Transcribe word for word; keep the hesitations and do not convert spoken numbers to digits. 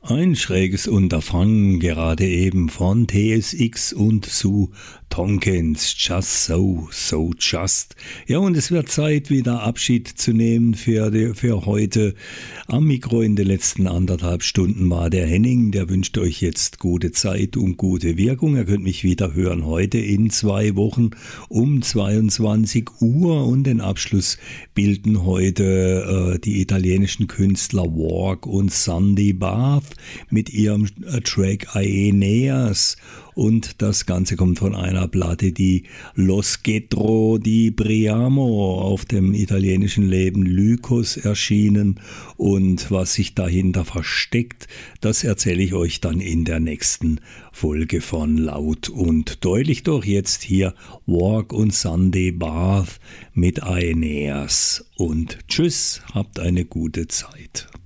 Ein schräges Unterfangen, gerade eben von T S X und Sue Tonkins. Just so, so just. Ja, und es wird Zeit, wieder Abschied zu nehmen für, die, für heute. Am Mikro in den letzten anderthalb Stunden war der Henning. Der wünscht euch jetzt gute Zeit und gute Wirkung. Ihr könnt mich wieder hören heute in zwei Wochen um zweiundzwanzig Uhr. Und den Abschluss bilden heute äh, die italienischen Künstler Walk und Sandy Bath mit ihrem Track Aeneas. Und das Ganze kommt von einer Platte, die Los Getro di Priamo auf dem italienischen Label Lycos erschienen. Und was sich dahinter versteckt, das erzähle ich euch dann in der nächsten Folge von Laut und Deutlich. Doch jetzt hier Walk und Sandy Bath mit Aeneas. Und tschüss, habt eine gute Zeit.